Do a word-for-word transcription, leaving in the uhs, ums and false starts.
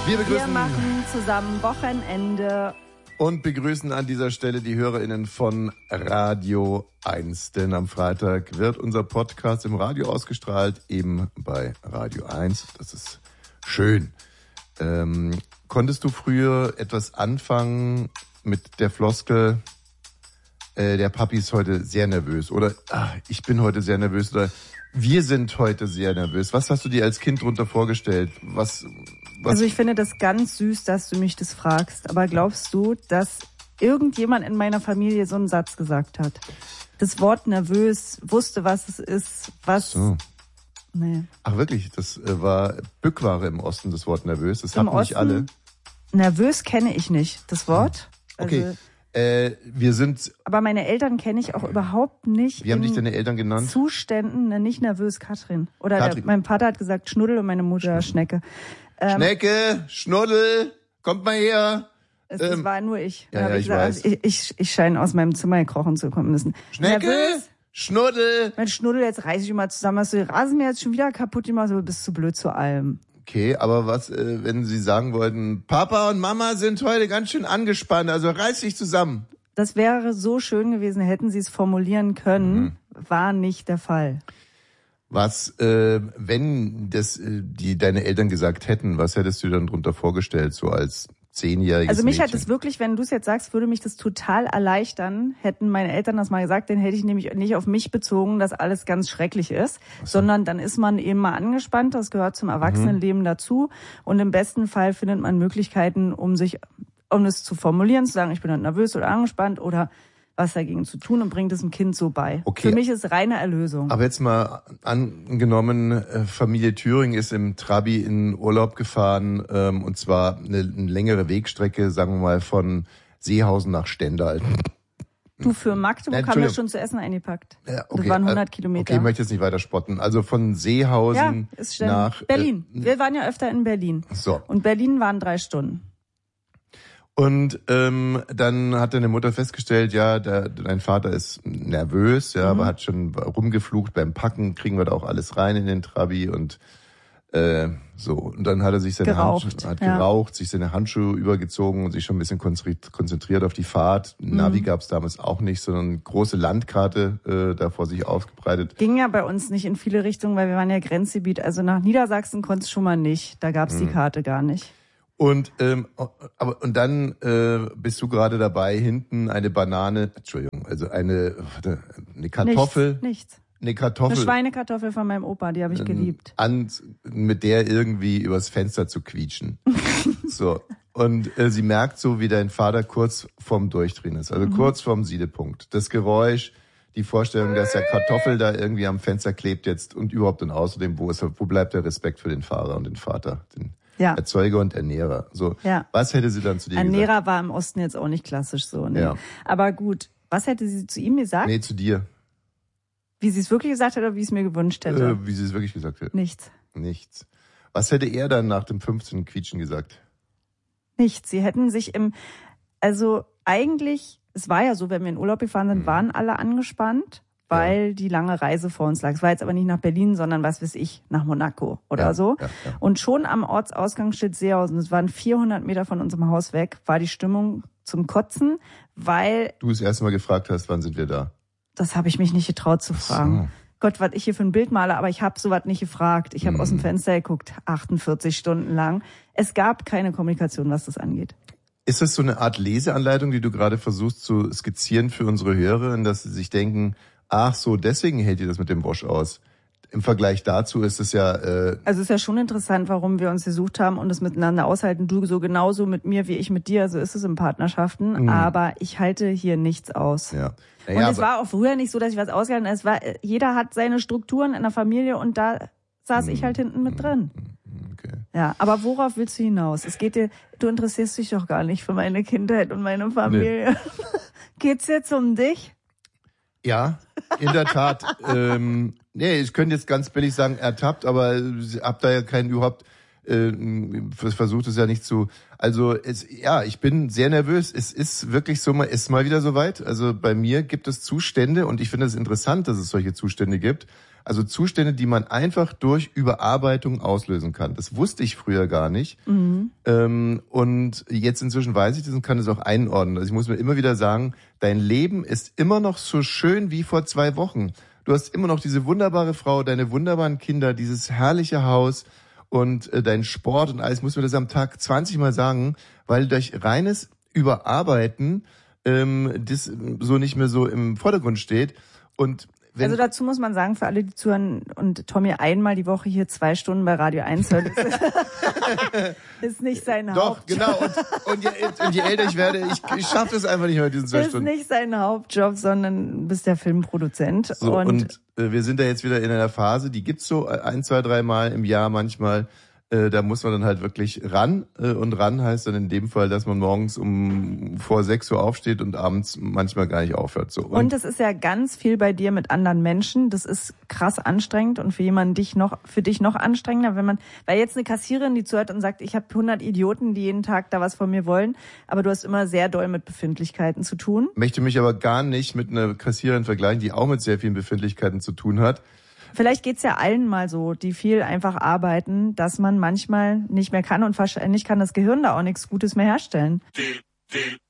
Wir begrüßen Wir machen zusammen Wochenende. Und begrüßen an dieser Stelle die HörerInnen von Radio eins. Denn am Freitag wird unser Podcast im Radio ausgestrahlt, eben bei Radio eins. Das ist schön. Ähm, konntest du früher etwas anfangen mit der Floskel, äh, der Papi ist heute sehr nervös oder ach, ich bin heute sehr nervös oder wir sind heute sehr nervös? Was hast du dir als Kind drunter vorgestellt? Was, was Also ich finde das ganz süß, dass du mich das fragst. Aber glaubst du, dass irgendjemand in meiner Familie so einen Satz gesagt hat? Das Wort nervös, wusste, was es ist, was... So. Nee. Ach wirklich, das äh, war Bückware im Osten, das Wort nervös. Das Im hatten nicht Osten? alle. Nervös kenne ich nicht, das Wort. Okay, Also, äh, wir sind... aber meine Eltern kenne ich auch überhaupt nicht. Wie haben in dich deine Eltern genannt? Zuständen, ne, nicht nervös, Katrin. Oder Katrin. Der, mein Vater hat gesagt Schnuddel und meine Mutter Schnecke. Ähm, Schnecke, Schnuddel, kommt mal her. Es, Ähm, es war nur ich. ja, Da hab ja, ich ich gesagt, weiß. also ich, ich, ich scheine aus meinem Zimmer gekrochen zu kommen müssen. Schnecke, Nervös? Schnuddel. Mein Schnuddel, jetzt reiß ich immer zusammen. Hast du den Rasenmäher jetzt schon wieder kaputt gemacht? Du bist zu blöd zu allem. Okay, aber was, äh, wenn Sie sagen wollten, Papa und Mama sind heute ganz schön angespannt, also reiß dich zusammen. Das wäre so schön gewesen, hätten sie es formulieren können. Mhm. War nicht der Fall. Was, äh, wenn das äh, die deine Eltern gesagt hätten, was hättest du dann drunter vorgestellt, so als zehnjähriges Also mich Mädchen? hat es wirklich, wenn du es jetzt sagst, würde mich das total erleichtern, hätten meine Eltern das mal gesagt, dann hätte ich nämlich nicht auf mich bezogen, dass alles ganz schrecklich ist, so. Sondern dann ist man eben mal angespannt, das gehört zum Erwachsenenleben mhm. dazu und im besten Fall findet man Möglichkeiten, um sich, um es zu formulieren, zu sagen, ich bin halt nervös oder angespannt oder was dagegen zu tun und bringt es dem Kind so bei. Okay. Für mich ist reine Erlösung. Aber jetzt mal angenommen, Familie Thüring ist im Trabi in Urlaub gefahren, ähm, und zwar eine, eine längere Wegstrecke, sagen wir mal von Seehausen nach Stendal. Du, für Magdeburg haben wir schon zu essen eingepackt. Ja, okay. Das waren hundert Kilometer. Okay, ich möchte jetzt nicht weiter spotten. Also von Seehausen ja, ist nach... Berlin. Äh, wir waren ja öfter in Berlin. So. Und Berlin waren drei Stunden. Und ähm, dann hat deine Mutter festgestellt, ja, der, dein Vater ist nervös, ja, mhm. aber hat schon rumgeflucht beim Packen, kriegen wir da auch alles rein in den Trabi und äh, so. Und dann hat er sich seine geraucht, Handschuhe, hat ja. geraucht, sich seine Handschuhe übergezogen und sich schon ein bisschen konzentriert auf die Fahrt. Mhm. Navi gab's damals auch nicht, sondern große Landkarte äh, da vor sich ausgebreitet. Ging ja bei uns nicht in viele Richtungen, weil wir waren ja Grenzgebiet. Also nach Niedersachsen konntest du schon mal nicht. Da gab's mhm. die Karte gar nicht. Und ähm, aber und dann äh, bist du gerade dabei, hinten eine Banane, Entschuldigung, also eine eine Kartoffel, nichts, nichts. eine Kartoffel, eine Schweinekartoffel von meinem Opa, die habe ich geliebt. An mit der irgendwie übers Fenster zu quietschen. So und äh, sie merkt so, wie dein Vater kurz vorm Durchdrehen ist, also mhm. kurz vorm Siedepunkt. Das Geräusch, die Vorstellung, dass der Kartoffel da irgendwie am Fenster klebt jetzt und überhaupt und außerdem, wo ist, wo bleibt der Respekt für den Fahrer und den Vater? Den, Ja. Erzeuger und Ernährer. So, ja. Was hätte sie dann zu dir Ernährer gesagt? Ernährer war im Osten jetzt auch nicht klassisch so. Ne? Ja. Aber gut, was hätte sie zu ihm gesagt? Nee, zu dir. Wie sie es wirklich gesagt hat oder wie ich es mir gewünscht hätte? Äh, wie sie es wirklich gesagt hätte. Nichts. Nichts. Was hätte er dann nach dem fünfzehnten Quietschen gesagt? Nichts. Sie hätten sich im, also eigentlich, es war ja so, wenn wir in Urlaub gefahren sind, hm. waren alle angespannt, weil ja. die lange Reise vor uns lag. Es war jetzt aber nicht nach Berlin, sondern was weiß ich, nach Monaco oder ja, so. Ja, ja. Und schon am Ortsausgang steht Seehausen, es waren vierhundert Meter von unserem Haus weg, war die Stimmung zum Kotzen, weil... Du das erste Mal gefragt hast, wann sind wir da? Das habe ich mich nicht getraut zu fragen. So. Gott, was ich hier für ein Bild male, aber ich habe sowas nicht gefragt. Ich habe hm. aus dem Fenster geguckt, achtundvierzig Stunden lang. Es gab keine Kommunikation, was das angeht. Ist das so eine Art Leseanleitung, die du gerade versuchst zu skizzieren für unsere Hörerinnen, dass sie sich denken... Ach so, deswegen hält ihr das mit dem Bosch aus. Im Vergleich dazu ist es ja... Äh also es ist ja schon interessant, warum wir uns gesucht haben und es miteinander aushalten. Du so genauso mit mir, wie ich mit dir. So ist es in Partnerschaften. Mhm. Aber ich halte hier nichts aus. Ja. Naja, und es war auch früher nicht so, dass ich was ausgehalten habe. Es war, jeder hat seine Strukturen in der Familie und da saß mhm. ich halt hinten mit drin. Okay. Ja, aber worauf willst du hinaus? Es geht dir, du interessierst dich doch gar nicht für meine Kindheit und meine Familie. Nee. Geht's jetzt um dich? Ja, in der Tat. ähm, nee, ich könnte jetzt ganz billig sagen, ertappt, aber hab da ja keinen überhaupt, äh, versucht es ja nicht zu. Also es, ja, ich bin sehr nervös. Es ist wirklich so, mal ist mal wieder soweit. Also bei mir gibt es Zustände und ich finde es interessant, dass es solche Zustände gibt, Also Zustände, die man einfach durch Überarbeitung auslösen kann. Das wusste ich früher gar nicht. Mhm. Ähm, und jetzt inzwischen weiß ich das und kann es auch einordnen. Also ich muss mir immer wieder sagen, dein Leben ist immer noch so schön wie vor zwei Wochen. Du hast immer noch diese wunderbare Frau, deine wunderbaren Kinder, dieses herrliche Haus und äh, dein Sport und alles. Muss mir das am Tag zwanzig Mal sagen, weil durch reines Überarbeiten ähm, das so nicht mehr so im Vordergrund steht. Und wenn also dazu muss man sagen, für alle, die zuhören und Tommy einmal die Woche hier zwei Stunden bei Radio eins hört, ist, ist nicht sein Doch, Hauptjob. Doch, genau. Und, und, je, und je älter ich werde, ich, ich schaffe es einfach nicht mehr mit diesen zwei ist Stunden. Ist nicht sein Hauptjob, sondern bist der Filmproduzent. So, und und äh, wir sind da jetzt wieder in einer Phase, die gibt's so ein, zwei, drei Mal im Jahr manchmal. Äh, da muss man dann halt wirklich ran. Äh, und ran heißt dann in dem Fall, dass man morgens um vor sechs Uhr aufsteht und abends manchmal gar nicht aufhört. So. Und, und das ist ja ganz viel bei dir mit anderen Menschen. Das ist krass anstrengend und für jemanden dich noch, für dich noch anstrengender, wenn man, weil jetzt eine Kassiererin, die zuhört und sagt, ich habe hundert Idioten, die jeden Tag da was von mir wollen, aber du hast immer sehr doll mit Befindlichkeiten zu tun. Möchte mich aber gar nicht mit einer Kassiererin vergleichen, die auch mit sehr vielen Befindlichkeiten zu tun hat. Vielleicht geht's ja allen mal so, die viel einfach arbeiten, dass man manchmal nicht mehr kann und wahrscheinlich kann das Gehirn da auch nichts Gutes mehr herstellen.